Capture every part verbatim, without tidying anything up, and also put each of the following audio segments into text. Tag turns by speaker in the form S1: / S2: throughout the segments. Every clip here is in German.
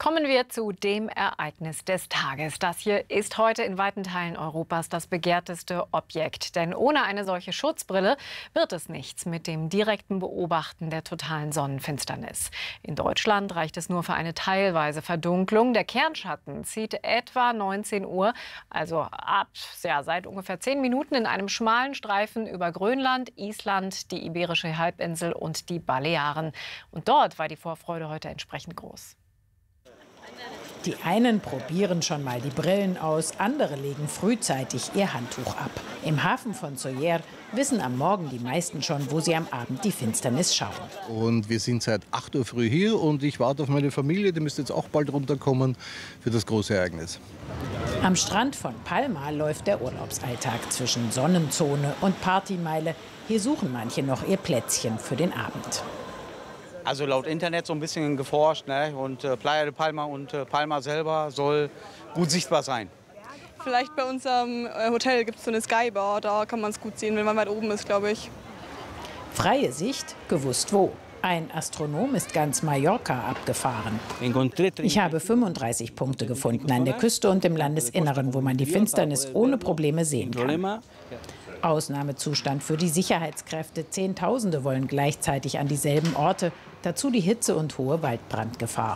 S1: Kommen wir zu dem Ereignis des Tages. Das hier ist heute in weiten Teilen Europas das begehrteste Objekt. Denn ohne eine solche Schutzbrille wird es nichts mit dem direkten Beobachten der totalen Sonnenfinsternis. In Deutschland reicht es nur für eine teilweise Verdunklung. Der Kernschatten zieht etwa neunzehn Uhr, also ab, ja, seit ungefähr zehn Minuten in einem schmalen Streifen über Grönland, Island, die Iberische Halbinsel und die Balearen. Und dort war die Vorfreude heute entsprechend groß.
S2: Die einen probieren schon mal die Brillen aus, andere legen frühzeitig ihr Handtuch ab. Im Hafen von Sóller wissen am Morgen die meisten schon, wo sie am Abend die Finsternis schauen.
S3: Und wir sind seit acht Uhr früh hier und ich warte auf meine Familie, die müsste jetzt auch bald runterkommen für das große Ereignis.
S2: Am Strand von Palma läuft der Urlaubsalltag zwischen Sonnenzone und Partymeile. Hier suchen manche noch ihr Plätzchen für den Abend.
S4: Also laut Internet so ein bisschen geforscht, ne? Und äh, Playa de Palma und äh, Palma selber soll gut sichtbar sein.
S5: Vielleicht bei unserem äh, Hotel gibt es so eine Skybar, da kann man es gut sehen, wenn man weit oben ist, glaube ich.
S2: Freie Sicht, gewusst wo. Ein Astronom ist ganz Mallorca abgefahren. Ich habe fünfunddreißig Punkte gefunden an der Küste und im Landesinneren, wo man die Finsternis ohne Probleme sehen kann. Ausnahmezustand für die Sicherheitskräfte. Zehntausende wollen gleichzeitig an dieselben Orte. Dazu die Hitze und hohe Waldbrandgefahr.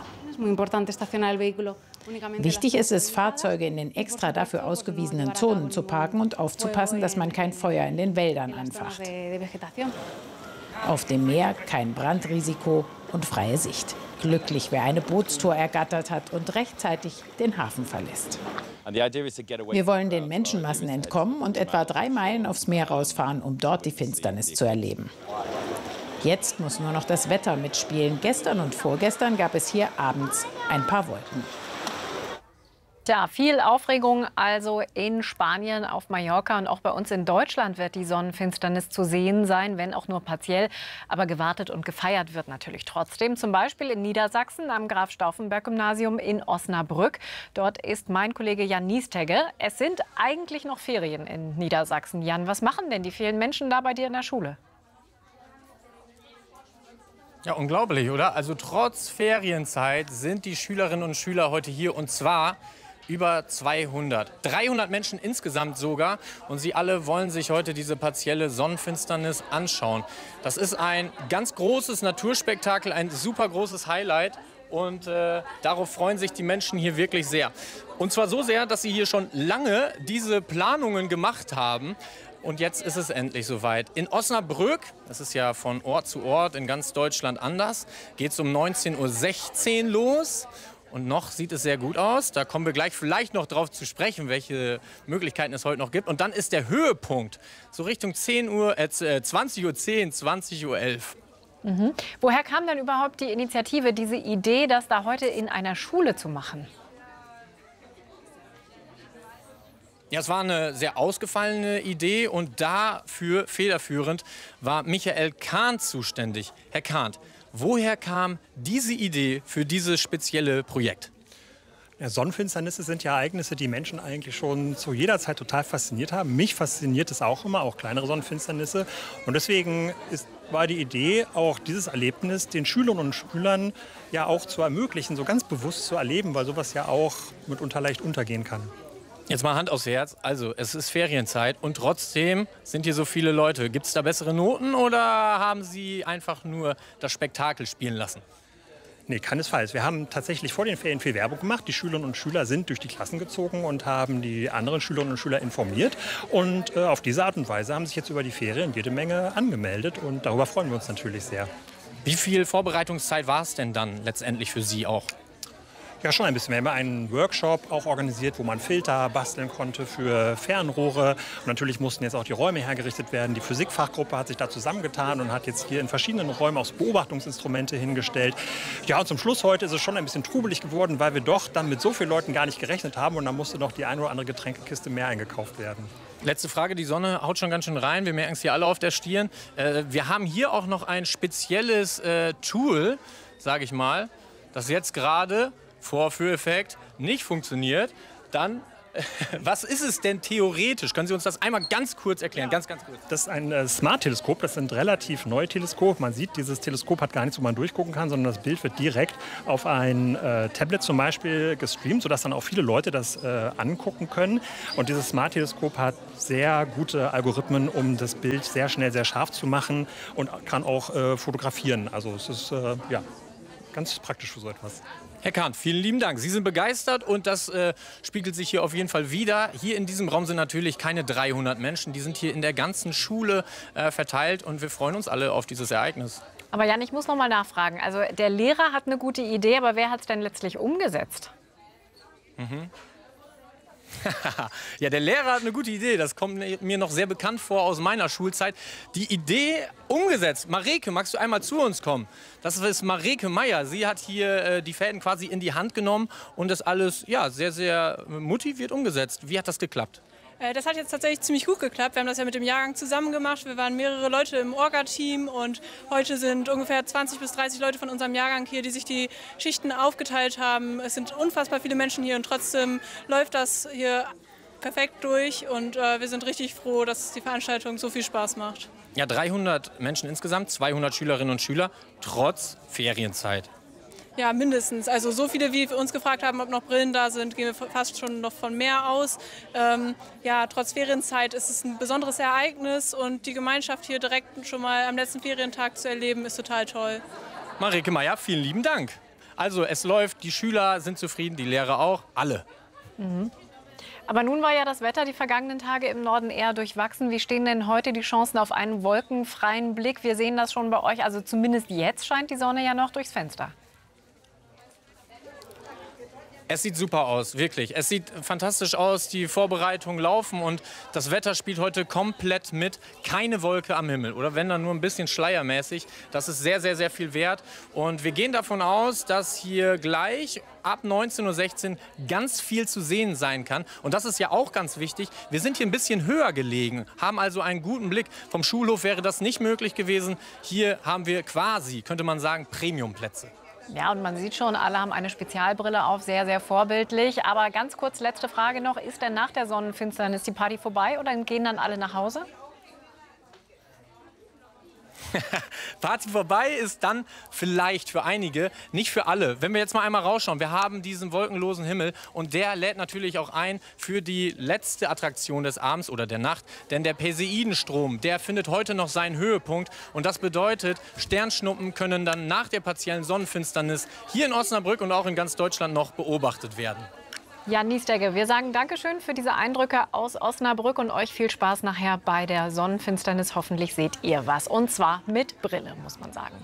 S2: Wichtig ist es, Fahrzeuge in den extra dafür ausgewiesenen Zonen zu parken und aufzupassen, dass man kein Feuer in den Wäldern anfacht. Auf dem Meer kein Brandrisiko und freie Sicht. Glücklich, wer eine Bootstour ergattert hat und rechtzeitig den Hafen verlässt. Wir wollen den Menschenmassen entkommen und etwa drei Meilen aufs Meer rausfahren, um dort die Finsternis zu erleben. Jetzt muss nur noch das Wetter mitspielen. Gestern und vorgestern gab es hier abends ein paar Wolken.
S1: Ja, viel Aufregung also in Spanien, auf Mallorca und auch bei uns in Deutschland wird die Sonnenfinsternis zu sehen sein, wenn auch nur partiell. Aber gewartet und gefeiert wird natürlich trotzdem. Zum Beispiel in Niedersachsen am Graf-Stauffenberg-Gymnasium in Osnabrück. Dort ist mein Kollege Jan Niestegge. Es sind eigentlich noch Ferien in Niedersachsen. Jan, was machen denn die vielen Menschen da bei dir in der Schule?
S6: Ja, unglaublich, oder? Also trotz Ferienzeit sind die Schülerinnen und Schüler heute hier und zwar über zweihundert. dreihundert Menschen insgesamt sogar. Und sie alle wollen sich heute diese partielle Sonnenfinsternis anschauen. Das ist ein ganz großes Naturspektakel, ein super großes Highlight. Und äh, darauf freuen sich die Menschen hier wirklich sehr. Und zwar so sehr, dass sie hier schon lange diese Planungen gemacht haben. Und jetzt ist es endlich soweit. In Osnabrück, das ist ja von Ort zu Ort in ganz Deutschland anders, geht es um neunzehn Uhr sechzehn los. Und noch sieht es sehr gut aus. Da kommen wir gleich vielleicht noch drauf zu sprechen, welche Möglichkeiten es heute noch gibt. Und dann ist der Höhepunkt so Richtung zehn Uhr, äh, zwanzig Uhr zehn, zwanzig Uhr elf.
S1: Mhm. Woher kam denn überhaupt die Initiative, diese Idee, das da heute in einer Schule zu machen?
S6: Ja, es war eine sehr ausgefallene Idee und dafür federführend war Michael Kahnt zuständig. Herr Kahnt, woher kam diese Idee für dieses spezielle Projekt?
S7: Ja, Sonnenfinsternisse sind ja Ereignisse, die Menschen eigentlich schon zu jeder Zeit total fasziniert haben. Mich fasziniert es auch immer, auch kleinere Sonnenfinsternisse. Und deswegen ist, war die Idee, auch dieses Erlebnis den Schülerinnen und Schülern ja auch zu ermöglichen, so ganz bewusst zu erleben, weil sowas ja auch mitunter leicht untergehen kann.
S6: Jetzt mal Hand aufs Herz. Also, es ist Ferienzeit und trotzdem sind hier so viele Leute. Gibt es da bessere Noten oder haben Sie einfach nur das Spektakel spielen lassen?
S7: Nee, keinesfalls. Wir haben tatsächlich vor den Ferien viel Werbung gemacht. Die Schülerinnen und Schüler sind durch die Klassen gezogen und haben die anderen Schülerinnen und Schüler informiert. Und äh, auf diese Art und Weise haben sich jetzt über die Ferien jede Menge angemeldet. Und darüber freuen wir uns natürlich sehr.
S6: Wie viel Vorbereitungszeit war es denn dann letztendlich für Sie auch?
S7: Ja, schon ein bisschen. Wir haben einen Workshop auch organisiert, wo man Filter basteln konnte für Fernrohre. Und natürlich mussten jetzt auch die Räume hergerichtet werden. Die Physikfachgruppe hat sich da zusammengetan und hat jetzt hier in verschiedenen Räumen auch Beobachtungsinstrumente hingestellt. Ja, und zum Schluss heute ist es schon ein bisschen trubelig geworden, weil wir doch dann mit so vielen Leuten gar nicht gerechnet haben. Und dann musste noch die eine oder andere Getränkekiste mehr eingekauft werden.
S6: Letzte Frage, die Sonne haut schon ganz schön rein. Wir merken es hier alle auf der Stirn. Äh, wir haben hier auch noch ein spezielles äh, Tool, sage ich mal, das jetzt gerade Vorführeffekt nicht funktioniert, dann Was ist es denn theoretisch? Können Sie uns das einmal ganz kurz erklären? Ja. Ganz, ganz kurz.
S7: Das ist ein äh, Smart-Teleskop. Das sind relativ neue Teleskope. Man sieht, dieses Teleskop hat gar nichts, wo man durchgucken kann, sondern das Bild wird direkt auf ein äh, Tablet zum Beispiel gestreamt, sodass dann auch viele Leute das äh, angucken können. Und dieses Smart-Teleskop hat sehr gute Algorithmen, um das Bild sehr schnell, sehr scharf zu machen und kann auch äh, fotografieren. Also es ist äh, ja, ganz praktisch für so etwas.
S6: Herr Kahn, vielen lieben Dank. Sie sind begeistert und das äh, spiegelt sich hier auf jeden Fall wider. Hier in diesem Raum sind natürlich keine dreihundert Menschen. Die sind hier in der ganzen Schule äh, verteilt und wir freuen uns alle auf dieses Ereignis.
S1: Aber Jan, ich muss noch mal nachfragen. Also der Lehrer hat eine gute Idee, aber wer hat es denn letztlich umgesetzt?
S6: Mhm. Ja, der Lehrer hat eine gute Idee. Das kommt mir noch sehr bekannt vor aus meiner Schulzeit. Die Idee umgesetzt. Mareke, magst du einmal zu uns kommen? Das ist Mareke Meier. Sie hat hier äh, die Fäden quasi in die Hand genommen und das alles ja, sehr, sehr motiviert umgesetzt. Wie hat das geklappt?
S8: Das hat jetzt tatsächlich ziemlich gut geklappt. Wir haben das ja mit dem Jahrgang zusammen gemacht. Wir waren mehrere Leute im Orga-Team und heute sind ungefähr zwanzig bis dreißig Leute von unserem Jahrgang hier, die sich die Schichten aufgeteilt haben. Es sind unfassbar viele Menschen hier und trotzdem läuft das hier perfekt durch und äh, wir sind richtig froh, dass die Veranstaltung so viel Spaß macht.
S6: Ja, dreihundert Menschen insgesamt, zweihundert Schülerinnen und Schüler, trotz Ferienzeit.
S8: Ja, mindestens. Also so viele, wie uns gefragt haben, ob noch Brillen da sind, gehen wir fast schon noch von mehr aus. Ähm, ja, trotz Ferienzeit ist es ein besonderes Ereignis und die Gemeinschaft hier direkt schon mal am letzten Ferientag zu erleben, ist total toll.
S6: Mareke Meier, vielen lieben Dank. Also es läuft, die Schüler sind zufrieden, die Lehrer auch, alle.
S1: Mhm. Aber nun war ja das Wetter die vergangenen Tage im Norden eher durchwachsen. Wie stehen denn heute die Chancen auf einen wolkenfreien Blick? Wir sehen das schon bei euch, also zumindest jetzt scheint die Sonne ja noch durchs Fenster.
S6: Es sieht super aus, wirklich. Es sieht fantastisch aus, die Vorbereitungen laufen und das Wetter spielt heute komplett mit. Keine Wolke am Himmel oder wenn dann nur ein bisschen schleiermäßig. Das ist sehr, sehr, sehr viel wert. Und wir gehen davon aus, dass hier gleich ab neunzehn Uhr sechzehn ganz viel zu sehen sein kann. Und das ist ja auch ganz wichtig. Wir sind hier ein bisschen höher gelegen, haben also einen guten Blick. Vom Schulhof wäre das nicht möglich gewesen. Hier haben wir quasi, könnte man sagen, Premiumplätze.
S1: Ja, und man sieht schon, alle haben eine Spezialbrille auf, sehr, sehr vorbildlich. Aber ganz kurz, letzte Frage noch, ist denn nach der Sonnenfinsternis die Party vorbei oder gehen dann alle nach Hause?
S6: Party vorbei ist dann vielleicht für einige, nicht für alle. Wenn wir jetzt mal einmal rausschauen, wir haben diesen wolkenlosen Himmel und der lädt natürlich auch ein für die letzte Attraktion des Abends oder der Nacht. Denn der Perseidenstrom, der findet heute noch seinen Höhepunkt und das bedeutet, Sternschnuppen können dann nach der partiellen Sonnenfinsternis hier in Osnabrück und auch in ganz Deutschland noch beobachtet werden.
S1: Jan Niesdegge, wir sagen Dankeschön für diese Eindrücke aus Osnabrück und euch viel Spaß nachher bei der Sonnenfinsternis. Hoffentlich seht ihr was. Und zwar mit Brille, muss man sagen.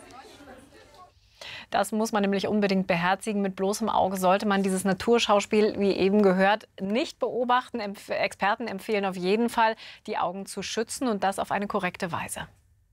S1: Das muss man nämlich unbedingt beherzigen. Mit bloßem Auge sollte man dieses Naturschauspiel, wie eben gehört, nicht beobachten. Experten empfehlen auf jeden Fall, die Augen zu schützen und das auf eine korrekte Weise.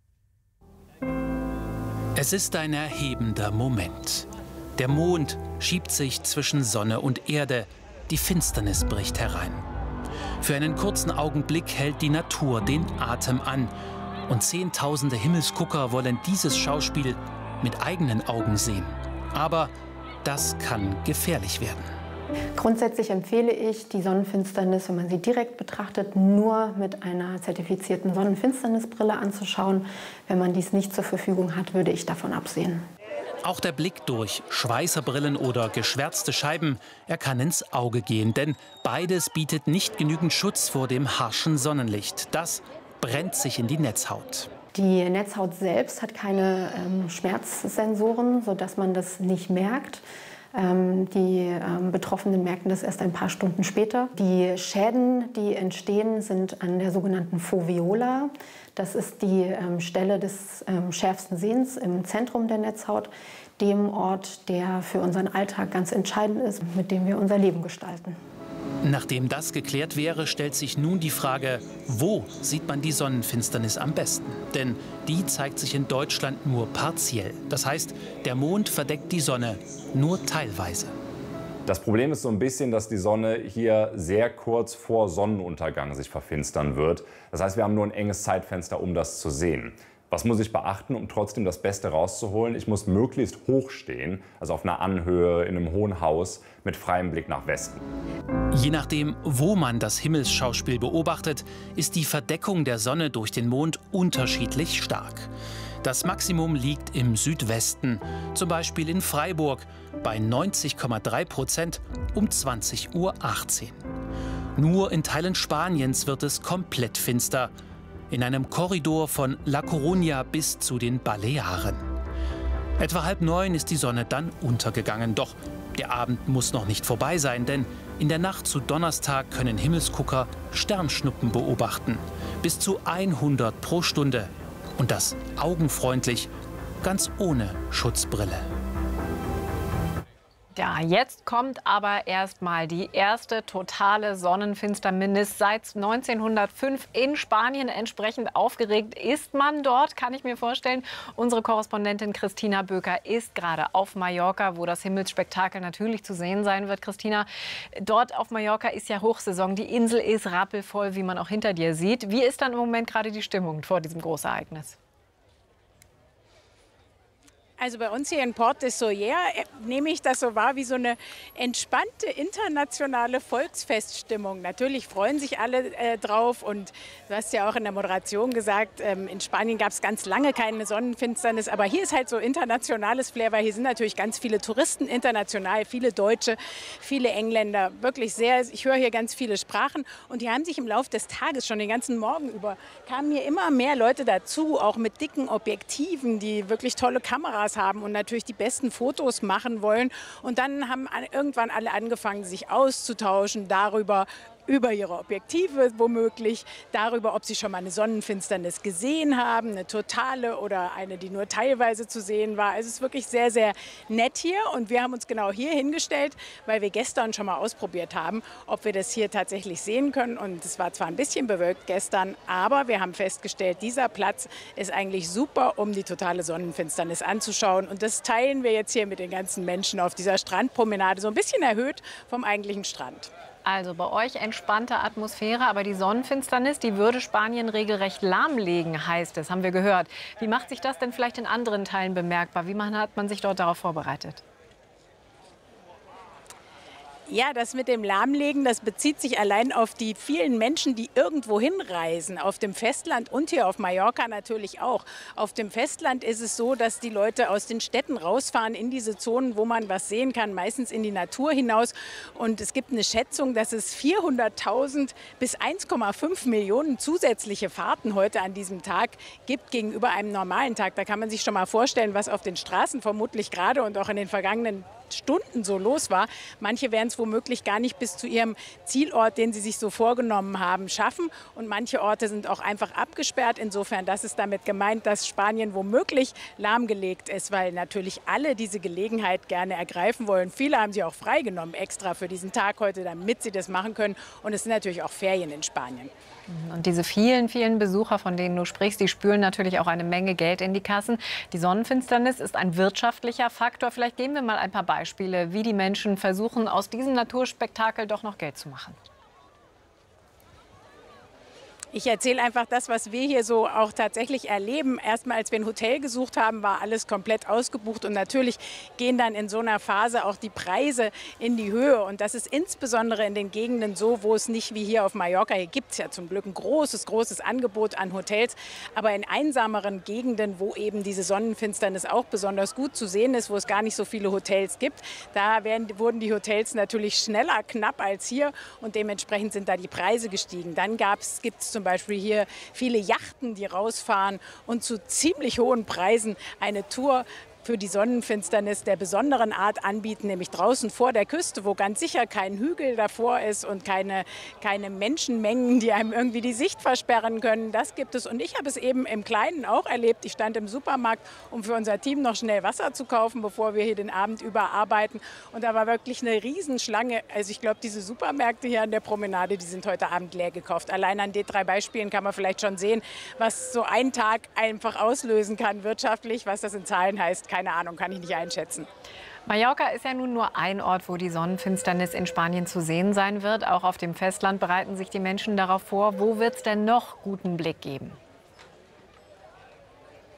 S9: Es ist ein erhebender Moment. Der Mond schiebt sich zwischen Sonne und Erde. Die Finsternis bricht herein. Für einen kurzen Augenblick hält die Natur den Atem an. Und Zehntausende Himmelsgucker wollen dieses Schauspiel mit eigenen Augen sehen. Aber das kann gefährlich werden.
S10: Grundsätzlich empfehle ich, die Sonnenfinsternis, wenn man sie direkt betrachtet, nur mit einer zertifizierten Sonnenfinsternisbrille anzuschauen. Wenn man dies nicht zur Verfügung hat, würde ich davon absehen.
S9: Auch der Blick durch Schweißerbrillen oder geschwärzte Scheiben, er kann ins Auge gehen. Denn beides bietet nicht genügend Schutz vor dem harschen Sonnenlicht. Das brennt sich in die Netzhaut.
S10: Die Netzhaut selbst hat keine ähm, Schmerzsensoren, sodass man das nicht merkt. Ähm, die ähm, Betroffenen merken das erst ein paar Stunden später. Die Schäden, die entstehen, sind an der sogenannten Foveola. Das ist die ähm, Stelle des ähm, schärfsten Sehens im Zentrum der Netzhaut, dem Ort, der für unseren Alltag ganz entscheidend ist, mit dem wir unser Leben gestalten.
S9: Nachdem das geklärt wäre, stellt sich nun die Frage, wo sieht man die Sonnenfinsternis am besten? Denn die zeigt sich in Deutschland nur partiell. Das heißt, der Mond verdeckt die Sonne nur teilweise.
S11: Das Problem ist so ein bisschen, dass die Sonne hier sehr kurz vor Sonnenuntergang sich verfinstern wird. Das heißt, wir haben nur ein enges Zeitfenster, um das zu sehen. Was muss ich beachten, um trotzdem das Beste rauszuholen? Ich muss möglichst hoch stehen, also auf einer Anhöhe, in einem hohen Haus, mit freiem Blick nach Westen.
S9: Je nachdem, wo man das Himmelsschauspiel beobachtet, ist die Verdeckung der Sonne durch den Mond unterschiedlich stark. Das Maximum liegt im Südwesten, zum Beispiel in Freiburg, bei neunzig Komma drei Prozent um zwanzig Uhr achtzehn. Nur in Teilen Spaniens wird es komplett finster. In einem Korridor von La Coruña bis zu den Balearen. Etwa halb neun ist die Sonne dann untergegangen. Doch der Abend muss noch nicht vorbei sein, denn in der Nacht zu Donnerstag können Himmelsgucker Sternschnuppen beobachten. Bis zu hundert pro Stunde. Und das augenfreundlich, ganz ohne Schutzbrille.
S1: Ja, jetzt kommt aber erst mal die erste totale Sonnenfinsternis seit neunzehnhundertfünf in Spanien. Entsprechend aufgeregt ist man dort, kann ich mir vorstellen. Unsere Korrespondentin Christina Böker ist gerade auf Mallorca, wo das Himmelsspektakel natürlich zu sehen sein wird. Christina, dort auf Mallorca ist ja Hochsaison. Die Insel ist rappelvoll, wie man auch hinter dir sieht. Wie ist dann im Moment gerade die Stimmung vor diesem Großereignis?
S12: Also bei uns hier in Port de Sóller nehme ich das so wahr wie so eine entspannte internationale Volksfeststimmung. Natürlich freuen sich alle äh, drauf und du hast ja auch in der Moderation gesagt, ähm, in Spanien gab es ganz lange keine Sonnenfinsternis, aber hier ist halt so internationales Flair, weil hier sind natürlich ganz viele Touristen international, viele Deutsche, viele Engländer, wirklich sehr, ich höre hier ganz viele Sprachen und die haben sich im Laufe des Tages, schon den ganzen Morgen über, kamen hier immer mehr Leute dazu, auch mit dicken Objektiven, die wirklich tolle Kameras haben und natürlich die besten Fotos machen wollen. Und dann haben irgendwann alle angefangen, sich auszutauschen darüber, über ihre Objektive womöglich, darüber, ob sie schon mal eine Sonnenfinsternis gesehen haben, eine totale oder eine, die nur teilweise zu sehen war. Also es ist wirklich sehr, sehr nett hier und wir haben uns genau hier hingestellt, weil wir gestern schon mal ausprobiert haben, ob wir das hier tatsächlich sehen können. Und es war zwar ein bisschen bewölkt gestern, aber wir haben festgestellt, dieser Platz ist eigentlich super, um die totale Sonnenfinsternis anzuschauen. Und das teilen wir jetzt hier mit den ganzen Menschen auf dieser Strandpromenade, so ein bisschen erhöht vom eigentlichen Strand.
S1: Also bei euch entspannte Atmosphäre, aber die Sonnenfinsternis, die würde Spanien regelrecht lahmlegen, heißt es, haben wir gehört. Wie macht sich das denn vielleicht in anderen Teilen bemerkbar? Wie man, hat man sich dort darauf vorbereitet?
S12: Ja, das mit dem Lahmlegen, das bezieht sich allein auf die vielen Menschen, die irgendwo hinreisen, auf dem Festland und hier auf Mallorca natürlich auch. Auf dem Festland ist es so, dass die Leute aus den Städten rausfahren in diese Zonen, wo man was sehen kann, meistens in die Natur hinaus. Und es gibt eine Schätzung, dass es vierhunderttausend bis eins Komma fünf Millionen zusätzliche Fahrten heute an diesem Tag gibt gegenüber einem normalen Tag. Da kann man sich schon mal vorstellen, was auf den Straßen vermutlich gerade und auch in den vergangenen Stunden so los war. Manche werden es womöglich gar nicht bis zu ihrem Zielort, den sie sich so vorgenommen haben, schaffen. Und manche Orte sind auch einfach abgesperrt. Insofern, das ist damit gemeint, dass Spanien womöglich lahmgelegt ist, weil natürlich alle diese Gelegenheit gerne ergreifen wollen. Viele haben sie auch freigenommen extra für diesen Tag heute, damit sie das machen können. Und es sind natürlich auch Ferien in Spanien.
S1: Und diese vielen, vielen Besucher, von denen du sprichst, die spülen natürlich auch eine Menge Geld in die Kassen. Die Sonnenfinsternis ist ein wirtschaftlicher Faktor. Vielleicht geben wir mal ein paar Beispiele, wie die Menschen versuchen, aus diesem Naturspektakel doch noch Geld zu machen.
S12: Ich erzähle einfach das, was wir hier so auch tatsächlich erleben. Erstmal, als wir ein Hotel gesucht haben, war alles komplett ausgebucht. Und natürlich gehen dann in so einer Phase auch die Preise in die Höhe. Und das ist insbesondere in den Gegenden so, wo es nicht wie hier auf Mallorca, hier gibt es ja zum Glück ein großes, großes Angebot an Hotels. Aber in einsameren Gegenden, wo eben diese Sonnenfinsternis auch besonders gut zu sehen ist, wo es gar nicht so viele Hotels gibt, da werden, wurden die Hotels natürlich schneller knapp als hier. Und dementsprechend sind da die Preise gestiegen. Dann gibt es zum Beispiel hier viele Yachten, die rausfahren und zu ziemlich hohen Preisen eine Tour für die Sonnenfinsternis der besonderen Art anbieten, nämlich draußen vor der Küste, wo ganz sicher kein Hügel davor ist und keine, keine Menschenmengen, die einem irgendwie die Sicht versperren können. Das gibt es. Und ich habe es eben im Kleinen auch erlebt. Ich stand im Supermarkt, um für unser Team noch schnell Wasser zu kaufen, bevor wir hier den Abend über arbeiten. Und da war wirklich eine Riesenschlange. Also ich glaube, diese Supermärkte hier an der Promenade, die sind heute Abend leer gekauft. Allein an den drei Beispielen kann man vielleicht schon sehen, was so ein Tag einfach auslösen kann wirtschaftlich. Was das in Zahlen heißt, keine Ahnung, kann ich nicht einschätzen.
S1: Mallorca ist ja nun nur ein Ort, wo die Sonnenfinsternis in Spanien zu sehen sein wird. Auch auf dem Festland bereiten sich die Menschen darauf vor. Wo wird es denn noch guten Blick geben?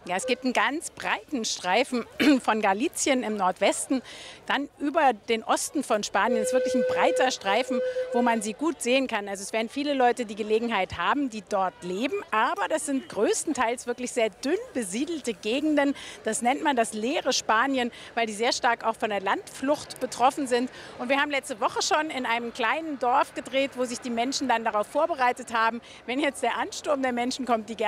S12: Ja, es gibt einen ganz breiten Streifen von Galicien im Nordwesten, dann über den Osten von Spanien. Es ist wirklich ein breiter Streifen, wo man sie gut sehen kann. Also es werden viele Leute die Gelegenheit haben, die dort leben, aber das sind größtenteils wirklich sehr dünn besiedelte Gegenden. Das nennt man das leere Spanien, weil die sehr stark auch von der Landflucht betroffen sind. Und wir haben letzte Woche schon in einem kleinen Dorf gedreht, wo sich die Menschen dann darauf vorbereitet haben, wenn jetzt der Ansturm der Menschen kommt, die gerne